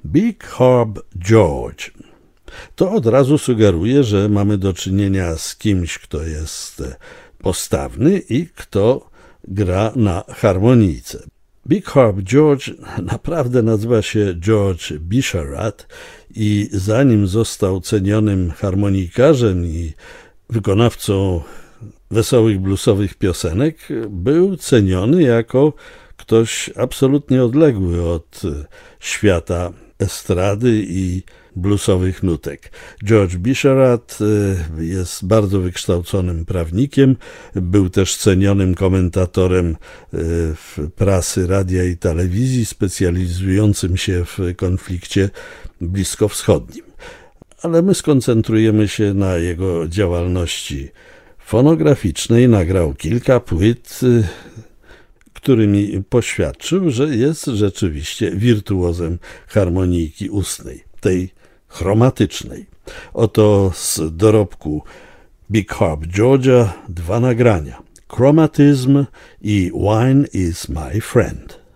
Big Herb George. To od razu sugeruje, że mamy do czynienia z kimś, kto jest postawny i kto gra na harmonijce. Big Herb George naprawdę nazywa się George Bisharat i zanim został cenionym harmonikarzem i wykonawcą wesołych bluesowych piosenek, był ceniony jako ktoś absolutnie odległy od świata estrady i bluesowych nutek. George Bisharat jest bardzo wykształconym prawnikiem, był też cenionym komentatorem prasy, radia i telewizji, specjalizującym się w konflikcie bliskowschodnim. Ale my skoncentrujemy się na jego działalności fonograficznej. Nagrał kilka płyt, którymi poświadczył, że jest rzeczywiście wirtuozem harmonijki ustnej, tej chromatycznej. Oto z dorobku Big Herb George'a 2 nagrania. Chromatism i Wine is my friend.